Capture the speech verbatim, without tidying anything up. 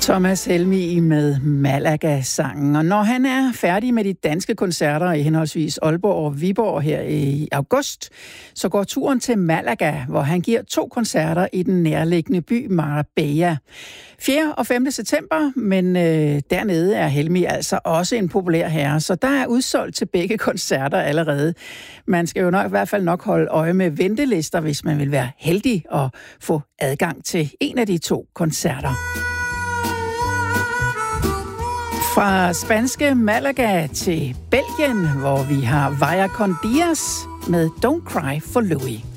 Thomas Helmig med Malaga-sangen. Og når han er færdig med de danske koncerter i henholdsvis Aalborg og Viborg her i august, så går turen til Malaga, hvor han giver to koncerter i den nærliggende by Marbella. fjerde og femte september, men øh, dernede er Helmig altså også en populær herre, så der er udsolgt til begge koncerter allerede. Man skal jo nok, i hvert fald nok holde øje med ventelister, hvis man vil være heldig at få adgang til en af de to koncerter. Fra spanske Malaga til Belgien, hvor vi har Vaya con Diaz med Don't Cry for Louis.